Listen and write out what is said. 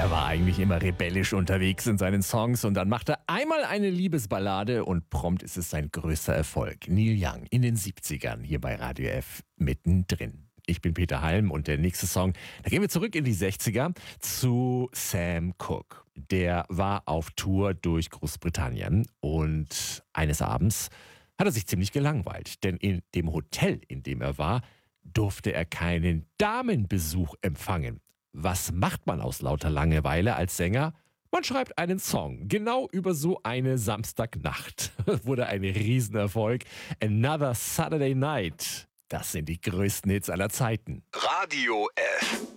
Er war eigentlich immer rebellisch unterwegs in seinen Songs und dann macht er einmal eine Liebesballade und prompt ist es sein größter Erfolg. Neil Young in den 70ern hier bei Radio F mittendrin. Ich bin Peter Halm und der nächste Song, da gehen wir zurück in die 60er zu Sam Cooke. Der war auf Tour durch Großbritannien und eines Abends hat er sich ziemlich gelangweilt, denn in dem Hotel, in dem er war, durfte er keinen Damenbesuch empfangen. Was macht man aus lauter Langeweile als Sänger? Man schreibt einen Song, genau über so eine Samstagnacht. Wurde ein Riesenerfolg. Another Saturday Night. Das sind die größten Hits aller Zeiten. Radio F.